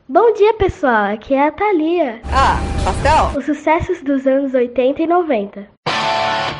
Bom dia, pessoal. Aqui é a Thalia. Ah, pastel? Os sucessos dos anos 80 e 90.